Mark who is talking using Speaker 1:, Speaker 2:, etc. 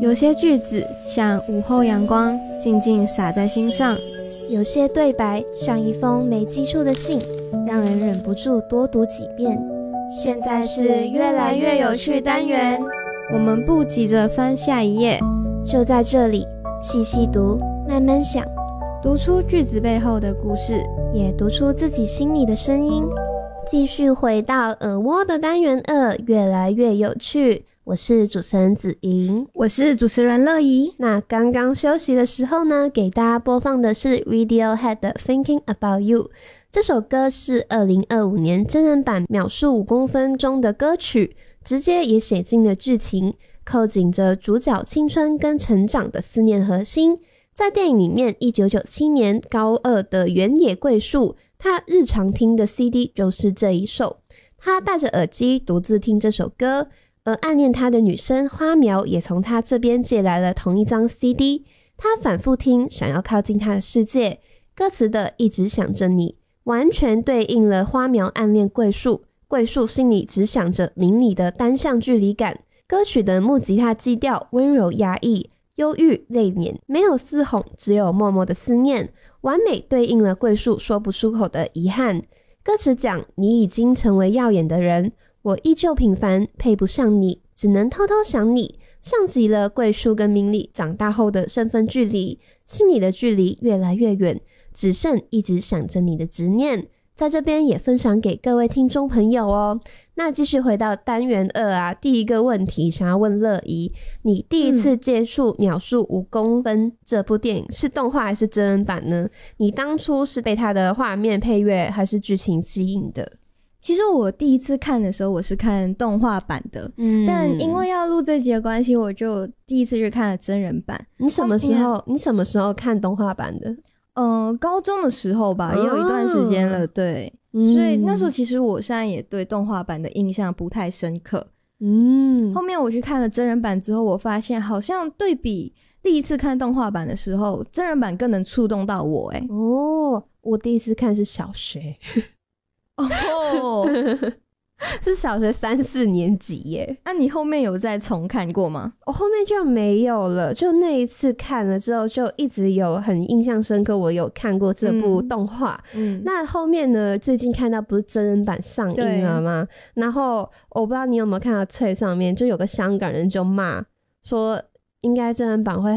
Speaker 1: 有些句子像午后阳光，静静洒在心上；
Speaker 2: 有些对白像一封没寄出的信，让人忍不住多读几遍。
Speaker 3: 现在是越来越有趣单元，
Speaker 1: 我们不急着翻下一页，
Speaker 2: 就在这里细细读，慢慢想，
Speaker 1: 读出句子背后的故事，
Speaker 2: 也读出自己心里的声音。继续回到耳蜗的单元2，越来越有趣。我是主持人子莹，
Speaker 1: 我是主持人乐怡。
Speaker 2: 那刚刚休息的时候呢，给大家播放的是 Radiohead 的 Thinking About You。 这首歌是2025年真人版秒速5公分中的歌曲，直接也写进了剧情，扣紧着主角青春跟成长的思念核心。在电影里面，1997年高2的原野贵树，他日常听的 CD 就是这一首。他戴着耳机独自听这首歌，而暗恋他的女生花苗也从他这边借来了同一张 CD。 他反复听，想要靠近他的世界。歌词的一直想着你，完全对应了花苗暗恋桂树，桂树心里只想着明理的单向距离感。歌曲的木吉他基调温柔压抑，忧郁泪眼，没有嘶吼，只有默默的思念，完美对应了桂树说不出口的遗憾。歌词讲，你已经成为耀眼的人，我依旧平凡，配不上你，只能偷偷想你，像极了桂树跟明理长大后的身份距离，心里的距离越来越远，只剩一直想着你的执念。在这边也分享给各位听众朋友哦。那继续回到单元2啊，第一个问题想要问乐怡，你第一次接触秒速5公分这部电影是动画还是真人版呢？你当初是被它的画面配乐还是剧情吸引的？
Speaker 1: 其实我第一次看的时候我是看动画版的，但因为要录这集的关系，我就第一次去看了真人版。
Speaker 2: 你什么时候看动画版的？
Speaker 1: 高中的时候吧，也有一段时间了，对。所以那时候其实我现在也对动画版的印象不太深刻。后面我去看了真人版之后，我发现好像对比第一次看动画版的时候，真人版更能触动到我。
Speaker 2: 我第一次看是小学是小学3、4年级耶。
Speaker 1: 那你后面有再重看过吗？
Speaker 2: 我后面就没有了，就那一次看了之后就一直有很印象深刻，我有看过这部动画。那后面呢，最近看到不是真人版上映了吗？然后我不知道你有没有看到脆上面就有个香港人就骂说应该真人版会